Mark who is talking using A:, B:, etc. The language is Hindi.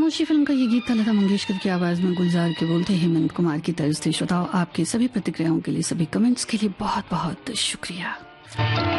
A: खामोशी फिल्म का ये गीत था लता मंगेशकर की आवाज में, गुलजार के बोलते हेमंत कुमार की तर्ज थी। श्रोताओं, आपकी सभी प्रतिक्रियाओं के लिए, सभी कमेंट्स के लिए बहुत बहुत शुक्रिया।